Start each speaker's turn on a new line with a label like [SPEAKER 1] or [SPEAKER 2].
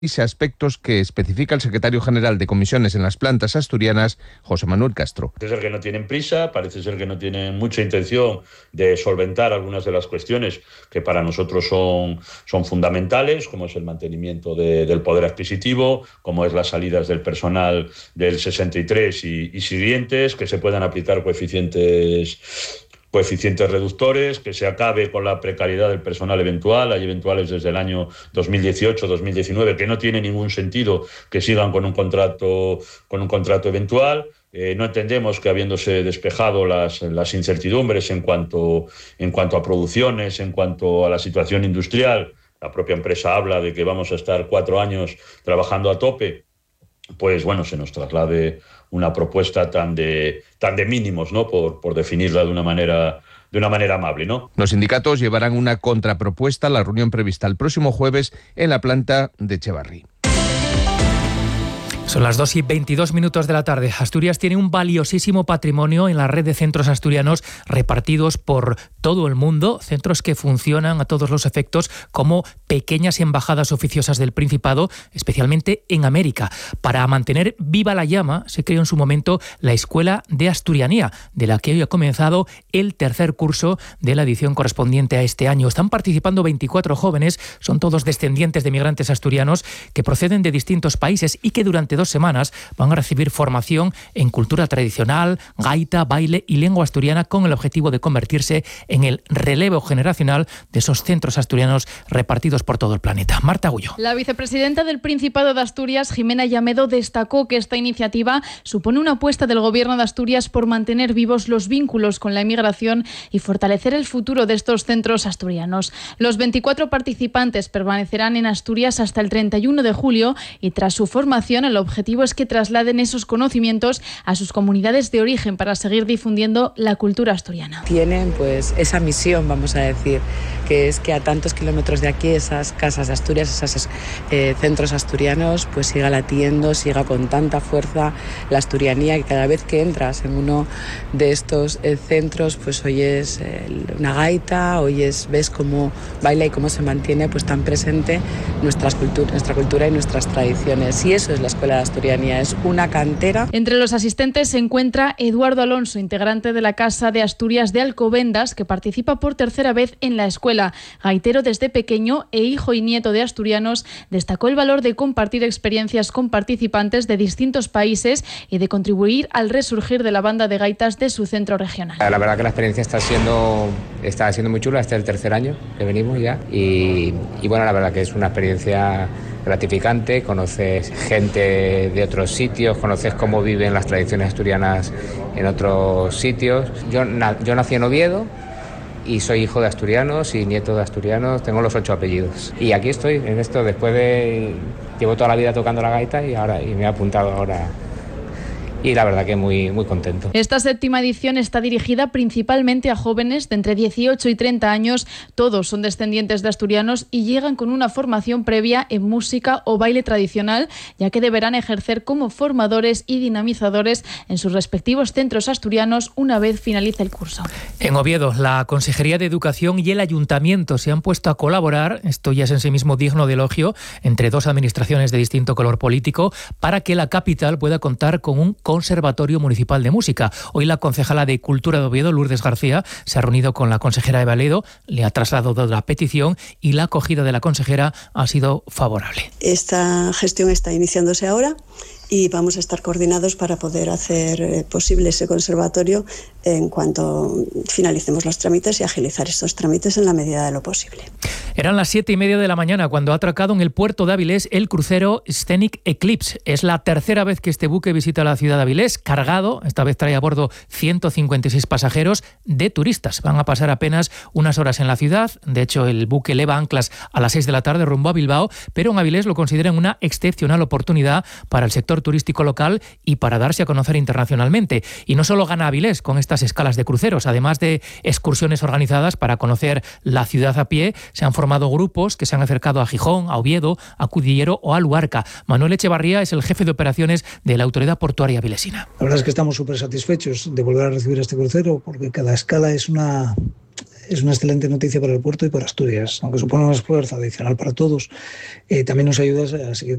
[SPEAKER 1] aspectos que especifica el secretario general de comisiones en las plantas asturianas, José Manuel Castro.
[SPEAKER 2] Parece ser que no tienen prisa, parece ser que no tienen mucha intención de solventar algunas de las cuestiones que para nosotros son fundamentales, como es el mantenimiento del poder adquisitivo, como es las salidas del personal del 63 y siguientes, que se puedan aplicar coeficientes reductores, que se acabe con la precariedad del personal eventual. Hay eventuales desde el año 2018-2019 que no tiene ningún sentido que sigan con un contrato eventual. No entendemos que, habiéndose despejado las incertidumbres en cuanto a producciones, en cuanto a la situación industrial, la propia empresa habla de que vamos a estar 4 años trabajando a tope, pues bueno, se nos traslade una propuesta tan de mínimos, ¿no? Por definirla de una manera amable, ¿no?
[SPEAKER 1] Los sindicatos llevarán una contrapropuesta a la reunión prevista el próximo jueves en la planta de Echevarri.
[SPEAKER 3] Son las 2:22 de la tarde. Asturias tiene un valiosísimo patrimonio en la red de centros asturianos repartidos por todo el mundo, centros que funcionan a todos los efectos como pequeñas embajadas oficiosas del Principado, especialmente en América. Para mantener viva la llama, se creó en su momento la Escuela de Asturianía, de la que hoy ha comenzado el tercer curso de la edición correspondiente a este año. Están participando 24 jóvenes, son todos descendientes de migrantes asturianos que proceden de distintos países y que durante 2 semanas van a recibir formación en cultura tradicional, gaita, baile y lengua asturiana, con el objetivo de convertirse en el relevo generacional de esos centros asturianos repartidos por todo el planeta. Marta Agullo.
[SPEAKER 4] La vicepresidenta del Principado de Asturias, Jimena Llamedo, destacó que esta iniciativa supone una apuesta del Gobierno de Asturias por mantener vivos los vínculos con la inmigración y fortalecer el futuro de estos centros asturianos. Los 24 participantes permanecerán en Asturias hasta el 31 de julio y tras su formación el objetivo es que trasladen esos conocimientos a sus comunidades de origen para seguir difundiendo la cultura asturiana.
[SPEAKER 5] Tienen pues esa misión, vamos a decir, que es que a tantos kilómetros de aquí esas casas de Asturias, esos centros asturianos, pues siga latiendo, siga con tanta fuerza la asturianía, y cada vez que entras en uno de estos centros pues oyes una gaita, ves cómo baila y cómo se mantiene pues tan presente nuestra cultura y nuestras tradiciones, y eso es la Escuela de Asturianía, es una cantera.
[SPEAKER 4] Entre los asistentes se encuentra Eduardo Alonso, integrante de la Casa de Asturias de Alcobendas, que participa por tercera vez en la escuela. Gaitero desde pequeño e hijo y nieto de asturianos, destacó el valor de compartir experiencias con participantes de distintos países y de contribuir al resurgir de la banda de gaitas de su centro regional.
[SPEAKER 6] La verdad que la experiencia está siendo muy chula. Este es el tercer año que venimos ya y bueno, la verdad que es una experiencia gratificante. Conoces gente de otros sitios, conoces cómo viven las tradiciones asturianas en otros sitios. Yo nací en Oviedo y soy hijo de asturianos y nieto de asturianos, tengo los 8 apellidos. Y aquí estoy en esto, llevo toda la vida tocando la gaita y me he apuntado ahora. Y la verdad que muy, muy contento.
[SPEAKER 4] Esta 7ª edición está dirigida principalmente a jóvenes de entre 18 y 30 años. Todos son descendientes de asturianos y llegan con una formación previa en música o baile tradicional, ya que deberán ejercer como formadores y dinamizadores en sus respectivos centros asturianos una vez finalice el curso.
[SPEAKER 3] En Oviedo, la Consejería de Educación y el Ayuntamiento se han puesto a colaborar, esto ya es en sí mismo digno de elogio, entre 2 administraciones de distinto color político, para que la capital pueda contar con un Conservatorio Municipal de Música. Hoy la concejala de Cultura de Oviedo, Lourdes García, se ha reunido con la consejera Eva Ledo, le ha trasladado la petición y la acogida de la consejera ha sido favorable.
[SPEAKER 7] Esta gestión está iniciándose ahora y vamos a estar coordinados para poder hacer posible ese conservatorio en cuanto finalicemos los trámites y agilizar estos trámites en la medida de lo posible.
[SPEAKER 3] Eran las 7:30 de la mañana cuando ha atracado en el puerto de Avilés el crucero Scenic Eclipse. Es la tercera vez que este buque visita la ciudad de Avilés, cargado. Esta vez trae a bordo 156 pasajeros de turistas. Van a pasar apenas unas horas en la ciudad. De hecho, el buque leva anclas a las 6 de la tarde rumbo a Bilbao, pero en Avilés lo consideran una excepcional oportunidad para el sector turístico local y para darse a conocer internacionalmente. Y no solo gana Avilés con estas escalas de cruceros, además de excursiones organizadas para conocer la ciudad a pie, se han formado grupos que se han acercado a Gijón, a Oviedo, a Cudillero o a Luarca. Manuel Echevarría es el jefe de operaciones de la Autoridad Portuaria Avilesina.
[SPEAKER 8] La verdad es que estamos súper satisfechos de volver a recibir este crucero porque cada escala es una es una excelente noticia para el puerto y para Asturias, aunque supone un esfuerzo adicional para todos. También nos ayuda a seguir